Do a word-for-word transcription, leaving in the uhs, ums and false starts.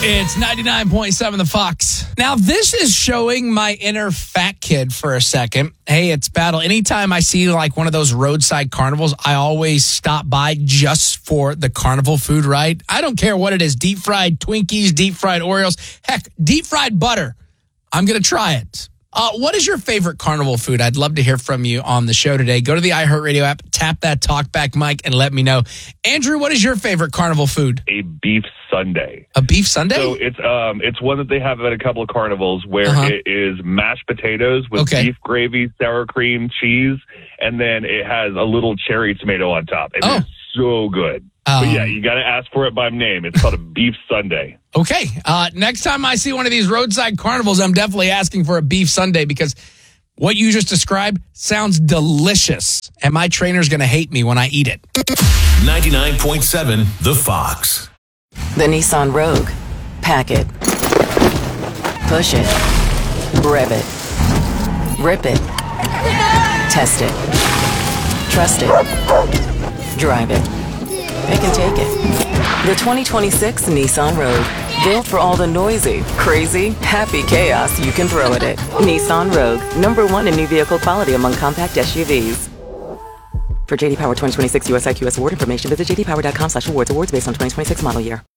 It's ninety-nine point seven The Fox. Now, this is showing my inner fat kid for a second. Hey, it's Battle. Anytime I see like one of those roadside carnivals, I always stop by just for the carnival food, right? I don't care what it is. Deep fried Twinkies, deep fried Oreos, heck, deep fried butter. I'm going to try it. Uh, what is your favorite carnival food? I'd love to hear from you on the show today. Go to the iHeartRadio app, tap that talkback mic, and let me know. Andrew, what is your favorite carnival food? A beef sundae. A beef sundae? So it's um it's one that they have at a couple of carnivals where Uh-huh. it is mashed potatoes with Okay. beef gravy, sour cream, cheese, and then it has a little cherry tomato on top. It Oh. is so good. Um, but yeah, you got to ask for it by name. It's called a beef sundae. Okay. Uh, next time I see one of these roadside carnivals, I'm definitely asking for a beef sundae because what you just described sounds delicious. And my trainer's going to hate me when I eat it. ninety-nine point seven The Fox. The Nissan Rogue. Pack it. Push it. Rev it. Rip it. Test it. Trust it. Drive it. Pick and take it. The twenty twenty-six Nissan Rogue. Built for all the noisy, crazy, happy chaos you can throw at it. Nissan Rogue. Number one in new vehicle quality among compact S U Vs. For J D Power twenty twenty-six U S I Q S award information, visit j d power dot com slash awards. Awards based on twenty twenty-six model year.